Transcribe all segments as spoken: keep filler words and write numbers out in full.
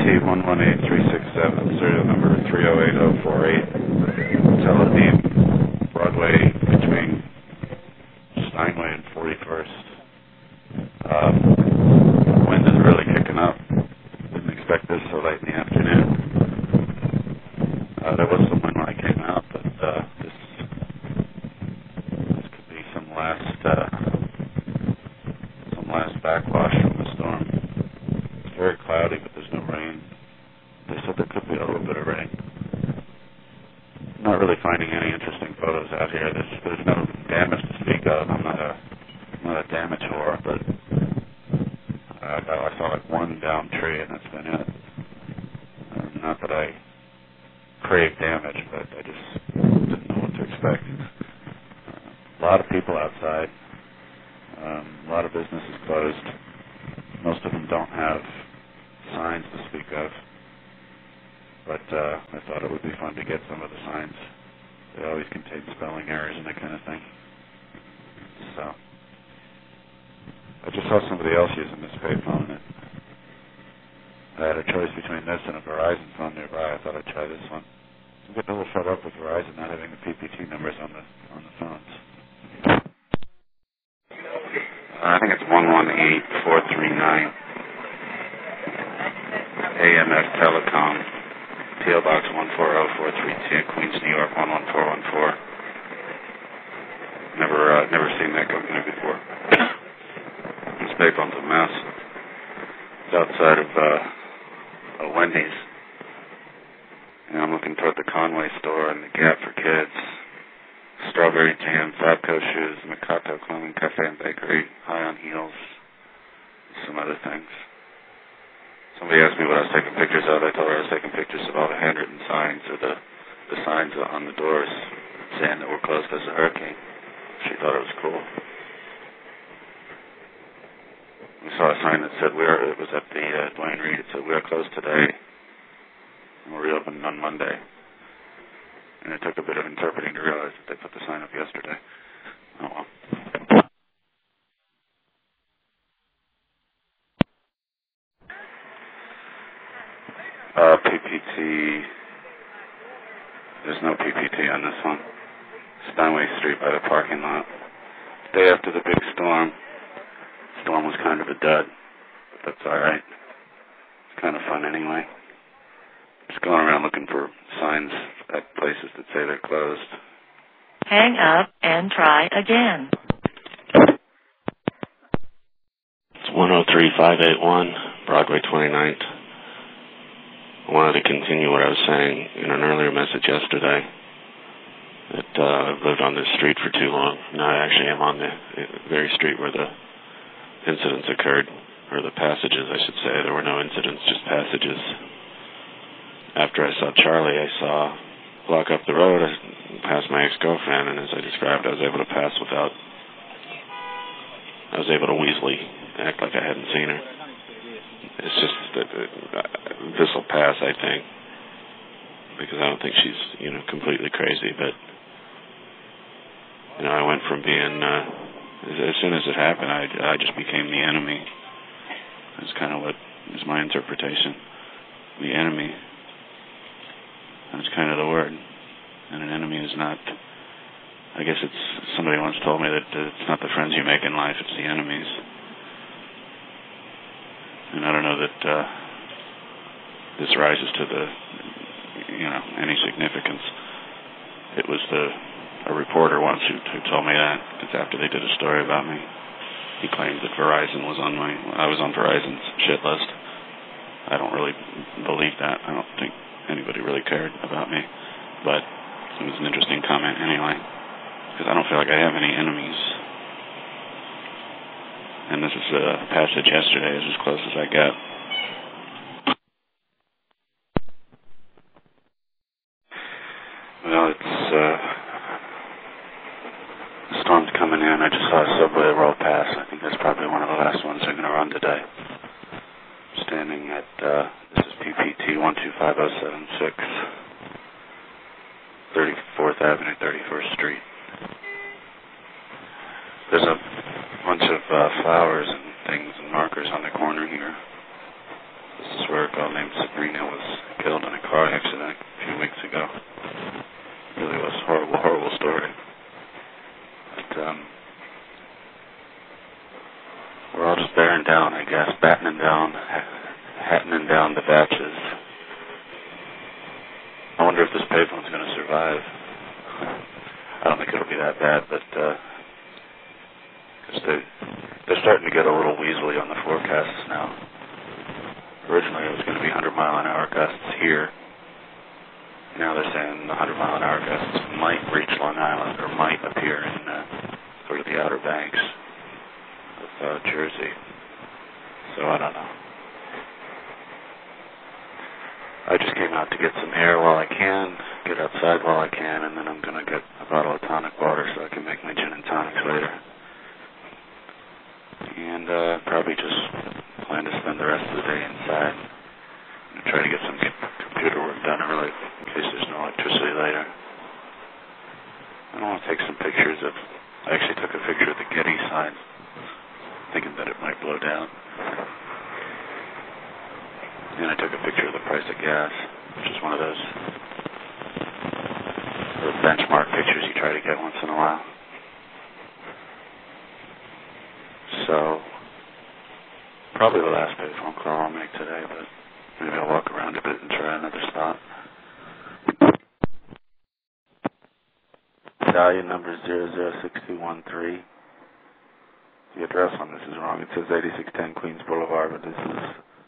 T one one eight three six seven, serial number three oh eight oh four eight, Teledean, Broadway between Steinway and forty-first. Um, wind is really kicking up. Didn't expect this so late in the afternoon. Uh, there was some wind when I came out, but uh, this, this could be some last uh, some last backwash from the storm. It's very cloudy, but there's no rain. They said there could be a little bit of rain. Not really finding any interesting photos out here. There's there's no damage to speak of. I'm not a I'm not a damage whore, but uh, I saw like one downed tree, and that's been it. Uh, not that I crave damage, but I just didn't know what to expect. Uh, a lot of people outside. Um, a lot of businesses closed. Most of them don't have signs to speak of. But uh, I thought it would be fun to get some of the signs. They always contain spelling errors and that kind of thing. So I just saw somebody else using this payphone. And I had a choice between this and a Verizon phone nearby. I thought I'd try this one. I'm getting a little fed up with Verizon not having the P P T numbers on the on the phones. Uh, I think it's one one eight four three nine. A M F Telecom. P O Box one four zero four three two, Queens, New York one one four one four. Never, uh, never seen that company before. This payphone's a mess. It's outside of uh, a Wendy's, and I'm looking toward the Conway store and the Gap for Kids, Strawberry Jam, Fabco Shoes, Mikato Clothing Cafe and Bakery, High on Heels, some other things. Somebody asked me what I was taking pictures of. I told her I was taking pictures of all the handwritten signs or the, the signs on the doors saying that we're closed because of the hurricane. She thought it was cool. We saw a sign that said we're, it was at the uh, Duane Reade. It said we are closed today and we're reopened on Monday. And it took a bit of interpreting to realize that they put the sign up yesterday. Oh well. Uh, P P T, there's no P P T on this one. Steinway Street by the parking lot. Day after the big storm. Storm was kind of a dud, but that's alright. It's kind of fun anyway. Just going around looking for signs at places that say they're closed. Hang up and try again. It's one oh three five eight one, Broadway twenty-ninth. I wanted to continue what I was saying in an earlier message yesterday, that uh, I've lived on this street for too long. Now I actually am on the very street where the incidents occurred, or the passages, I should say. There were no incidents, just passages. After I saw Charlie, I saw block up the road, I passed my ex-girlfriend, and as I described, I was able to pass without, I was able to weaselly act like I hadn't seen her. It's just that uh, this will pass, I think, because I don't think she's, you know, completely crazy. But you know, I went from being uh, as, as soon as it happened, I, I just became the enemy. That's kind of what is my interpretation. The enemy. That's kind of the word. And an enemy is not. I guess it's somebody once told me that uh, it's not the friends you make in life; it's the enemies. And I don't know that uh, this rises to the, you know, any significance. It was the a reporter once who, who told me that. It's after they did a story about me. He claimed that Verizon was on my, I was on Verizon's shit list. I don't really believe that. I don't think anybody really cared about me. But it was an interesting comment anyway, because I don't feel like I have any enemies. And this is a passage yesterday is as close as I got. Well, it's, uh, the storm's coming in. I just saw a subway roll past. I think that's probably one of the last ones they're going to run today. I'm standing at, uh, this is P P T one two five oh seven six, thirty-fourth Avenue, thirty-first Street. There's a bunch of uh, flowers and things and markers on the corner here. This is where a girl named Sabrina down, hattening down the batches. I wonder if this payphone's going to survive. I don't think it'll be that bad, but because uh, they're, they're starting to get a little weaselly on the forecasts now. Originally it was going to be one hundred mile an hour gusts here. Now they're saying the one hundred mile an hour gusts might reach Long Island or might appear in uh, sort of the outer banks of uh, Jersey. So I don't know. I just came out to get some air while I can, get outside while I can, and then I'm going to get a bottle of tonic water so I can make my gin and tonics later. And uh, probably just plan to spend the rest of the day inside and try to get some computer work done early in case there's no electricity later. I don't want to take some pictures of... I actually took a picture of the Getty sign, thinking that it might blow down. And I took a picture of the price of gas, which is one of those sort of benchmark pictures you try to get once in a while. So, probably the last payphone call I'll make today, but maybe I'll walk around a bit and try another spot. Medallion number zero zero six two one three. The address on this is wrong. It says eighty-six ten Queens Boulevard, but this is...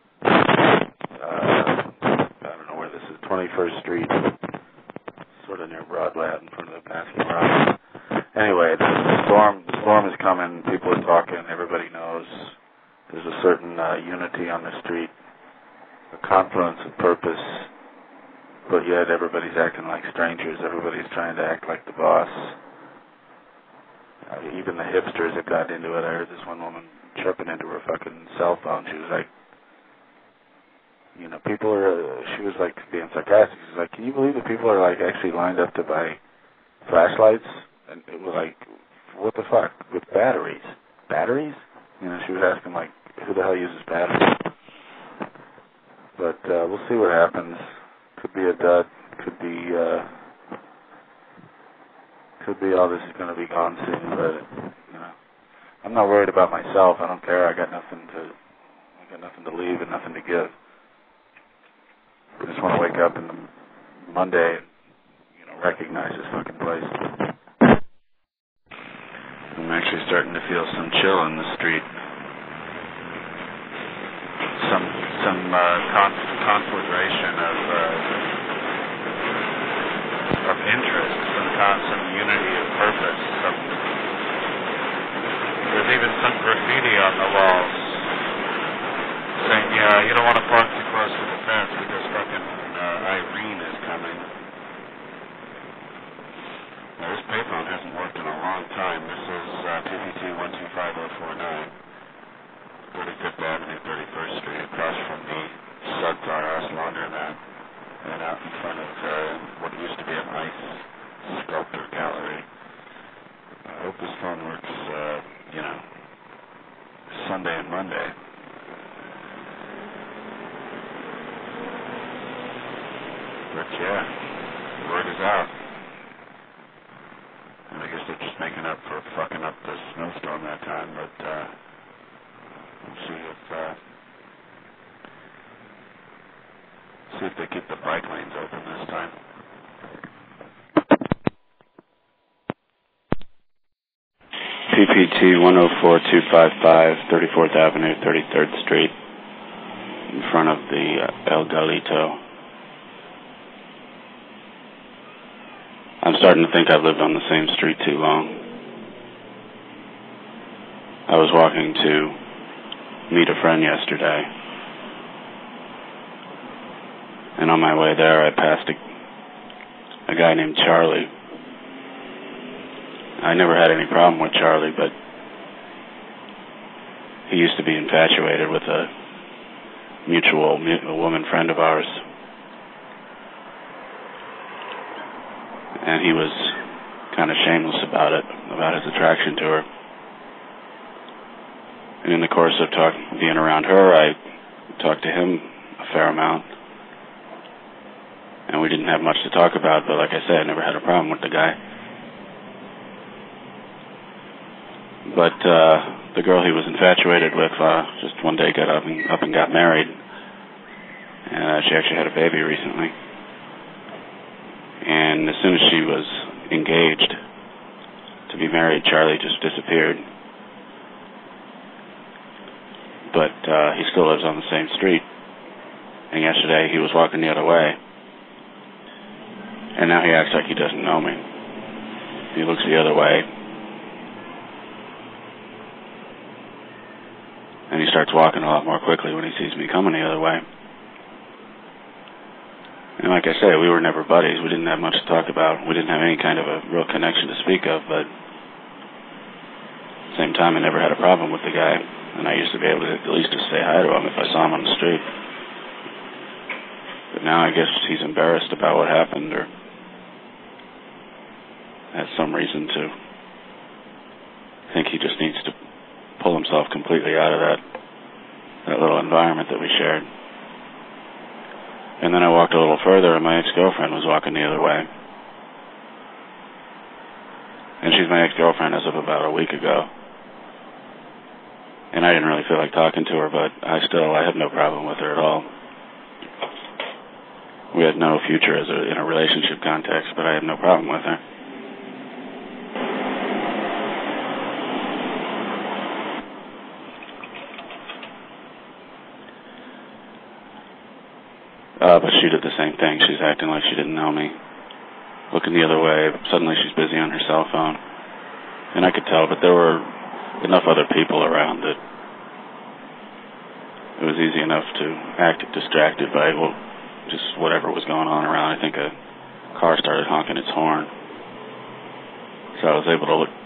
Uh, I don't know where this is, twenty-first Street, sort of near Broadway, out in front of the Baskin Robbins. Anyway, the storm, the storm is coming, people are talking, everybody knows. There's a certain uh, unity on the street, a confluence of purpose, but yet everybody's acting like strangers, everybody's trying to act like the boss. Uh, even the hipsters have got into it. I heard this one woman chirping into her fucking cell phone. She was like, you know, people are, uh, she was like being sarcastic. She was like, can you believe that people are like actually lined up to buy flashlights? And it was like, what the fuck? With batteries? Batteries? You know, she was asking like, who the hell uses batteries? But uh, we'll see what happens. Could be a dud. Could be, uh, could be all this is going to be gone soon. But, you know, I'm not worried about myself. I don't care. I got nothing to, I got nothing to leave and nothing to give. I just want to wake up in the Monday and, you know, recognize this fucking place. I'm actually starting to feel some chill in the street. Some some uh, con- conflagration of uh, of interest, some con- some unity of purpose. Some, there's even some graffiti on the walls saying, "Yeah, you don't want to park too close to the fence because fucking uh, Irene is coming." Now, this payphone hasn't worked in a long time. This is uh, P P T one two five zero four nine, thirty-fifth Avenue, thirty-first Street, across from the Suds R Us laundromat, and out in front of uh, what used to be an ice sculptor gallery. I hope this phone works, uh, you know, Sunday and Monday. But yeah, the word is out. And I guess they're just making up for fucking up the snowstorm that time, but uh, we'll see if uh, see if they keep the bike lanes open this time. P P T one oh four two five five, thirty-fourth Avenue, thirty-third Street, in front of the uh, El Galito. I'm starting to think I've lived on the same street too long. I was walking to meet a friend yesterday, and on my way there I passed a, a guy named Charlie. I never had any problem with Charlie, but he used to be infatuated with a mutual a woman friend of ours. And he was kind of shameless about it, about his attraction to her. And in the course of talk, being around her, I talked to him a fair amount. And we didn't have much to talk about, but like I said, I never had a problem with the guy. But uh, the girl he was infatuated with uh, just one day got up and, up and got married. And uh, she actually had a baby recently. And as soon as she was engaged to be married, Charlie just disappeared. But uh, he still lives on the same street. And yesterday he was walking the other way. And now he acts like he doesn't know me. He looks the other way. And he starts walking a lot more quickly when he sees me coming the other way. And like I say, we were never buddies. We didn't have much to talk about. We didn't have any kind of a real connection to speak of, but at the same time, I never had a problem with the guy. And I used to be able to at least just say hi to him if I saw him on the street. But now I guess he's embarrassed about what happened, or has some reason to think he just needs to pull himself completely out of that that little environment that we shared. And then I walked a little further, and my ex-girlfriend was walking the other way. And she's my ex-girlfriend as of about a week ago. And I didn't really feel like talking to her, but I still, I have no problem with her at all. We had no future as a, in a relationship context, but I have no problem with her. Uh, but she did the same thing. She's acting like she didn't know me. Looking the other way. Suddenly she's busy on her cell phone. And I could tell, but there were enough other people around that it was easy enough to act distracted by, well, just whatever was going on around. I think a car started honking its horn. So I was able to look